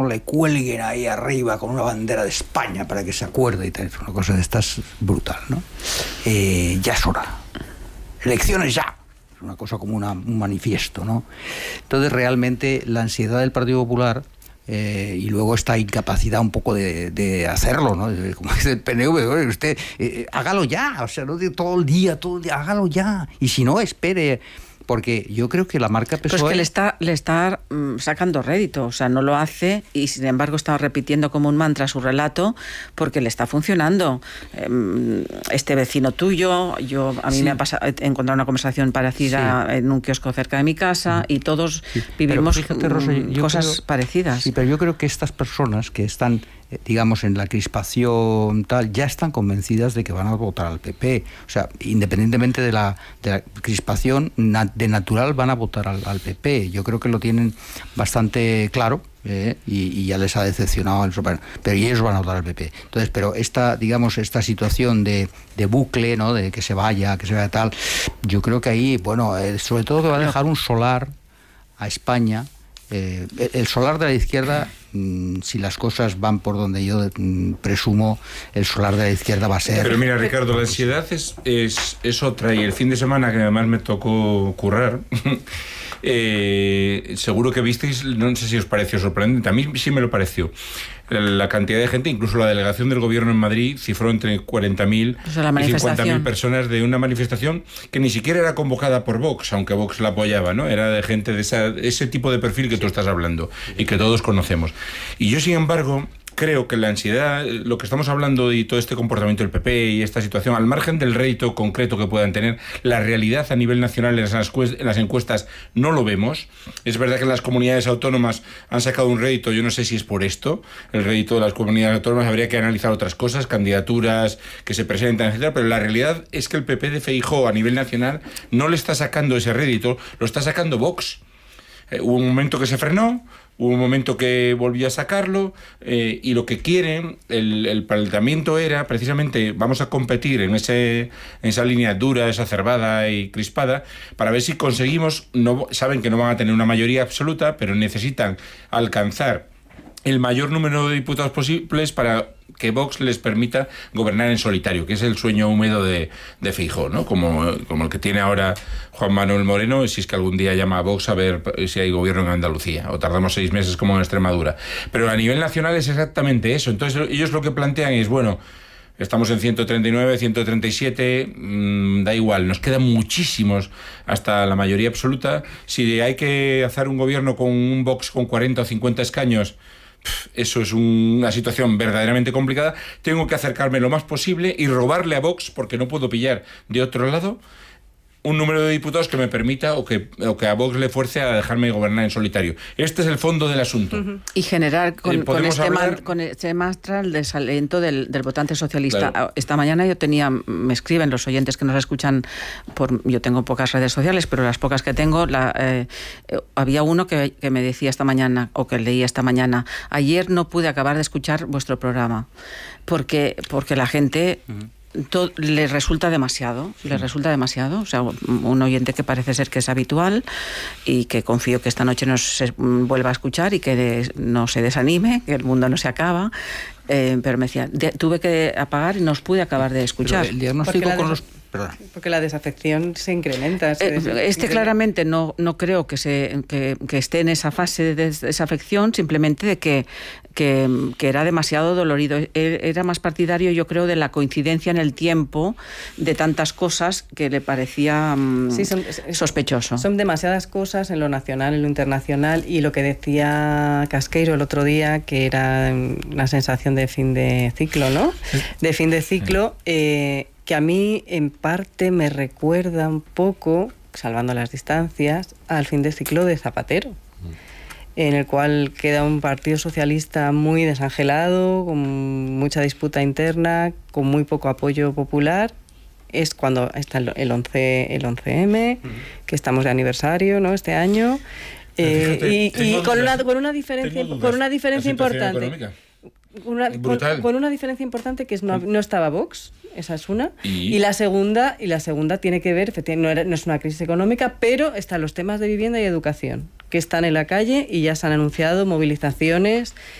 le cuelguen ahí arriba con una bandera de España para que se acuerde y tal. Es una cosa de estas brutal, ¿no? Ya es hora. Elecciones ya. Es una cosa como un manifiesto, ¿no? Entonces, realmente, la ansiedad del Partido Popular y luego esta incapacidad un poco de hacerlo, ¿no? Como dice el PNV, usted hágalo ya, o sea, no todo el día, hágalo ya. Y si no, espere. Porque yo creo que la marca PSOE... Pues que le está sacando rédito, o sea, no lo hace y sin embargo está repitiendo como un mantra su relato porque le está funcionando. Este vecino tuyo, a mí me ha pasado, he encontrado una conversación parecida en un kiosco cerca de mi casa y todos vivimos fíjate, Rosa, cosas parecidas. Sí, pero yo creo que estas personas que están, digamos, en la crispación tal, ya están convencidas de que van a votar al PP. O sea, independientemente de la crispación, de natural van a votar al PP. Yo creo que lo tienen bastante claro y ya les ha decepcionado el Supremo. Pero ellos van a votar al PP. Entonces, pero esta situación de bucle, ¿no? De que se vaya tal, yo creo que ahí, bueno, sobre todo que va a dejar un solar a España. El solar de la izquierda, si las cosas van por donde yo presumo, el solar de la izquierda va a ser... Pero mira, Ricardo, la ansiedad es otra, y el fin de semana, que además me tocó currar, seguro que visteis, no sé si os pareció sorprendente, a mí sí me lo pareció. La cantidad de gente, incluso la delegación del gobierno en Madrid cifró entre 40.000 y 50.000 personas de una manifestación que ni siquiera era convocada por Vox, aunque Vox la apoyaba, ¿no? Era de gente de ese tipo de perfil que tú estás hablando y que todos conocemos. Y yo, sin embargo, creo que la ansiedad, lo que estamos hablando y todo este comportamiento del PP y esta situación, al margen del rédito concreto que puedan tener, la realidad a nivel nacional en las encuestas no lo vemos. Es verdad que las comunidades autónomas han sacado un rédito, yo no sé si es por esto, el rédito de las comunidades autónomas, habría que analizar otras cosas, candidaturas que se presentan, etcétera, pero la realidad es que el PP de Feijóo a nivel nacional no le está sacando ese rédito, lo está sacando Vox. Hubo un momento que se frenó, hubo un momento que volvió a sacarlo, y lo que quieren, el planteamiento era precisamente, vamos a competir en esa línea dura, exacerbada y crispada, para ver si conseguimos, saben que no van a tener una mayoría absoluta, pero necesitan alcanzar el mayor número de diputados posibles para que Vox les permita gobernar en solitario, que es el sueño húmedo de Feijóo, ¿no? Como el que tiene ahora Juan Manuel Moreno, si es que algún día llama a Vox a ver si hay gobierno en Andalucía, o tardamos 6 meses como en Extremadura. Pero a nivel nacional es exactamente eso. Entonces ellos lo que plantean es, bueno, estamos en 139, 137, da igual, nos quedan muchísimos hasta la mayoría absoluta. Si hay que hacer un gobierno con un Vox con 40 o 50 escaños, eso es una situación verdaderamente complicada. Tengo que acercarme lo más posible y robarle a Vox, porque no puedo pillar de otro lado un número de diputados que me permita o que a Vox le fuerce a dejarme gobernar en solitario. Este es el fondo del asunto. Y generar con este mantra el desalento del votante socialista. Claro. Esta mañana me escriben los oyentes que nos escuchan yo tengo pocas redes sociales, pero las pocas que tengo, había uno que me decía esta mañana, o que leía esta mañana: ayer no pude acabar de escuchar vuestro programa, porque la gente... le resulta demasiado, o sea, un oyente que parece ser que es habitual y que confío que esta noche nos vuelva a escuchar y que no se desanime, que el mundo no se acaba, pero me decía, tuve que apagar y no os pude acabar de escuchar. Pero el diagnóstico porque la desafección se incrementa. Claramente no creo que esté en esa fase de desafección, simplemente de que era demasiado dolorido. Era más partidario, yo creo, de la coincidencia en el tiempo de tantas cosas que le parecía sospechoso. Son demasiadas cosas en lo nacional, en lo internacional, y lo que decía Casqueiro el otro día, que era una sensación de fin de ciclo, ¿no? De fin de ciclo, que a mí en parte me recuerda un poco, salvando las distancias, al fin de ciclo de Zapatero, en el cual queda un partido socialista muy desangelado, con mucha disputa interna, con muy poco apoyo popular. Es cuando está el 11M, que estamos de aniversario, ¿no?, este año, y con una diferencia importante. Con una diferencia importante, que es no estaba Vox, esa es una, y la segunda tiene que ver, efectivamente, no es una crisis económica, pero están los temas de vivienda y educación, que están en la calle y ya se han anunciado movilizaciones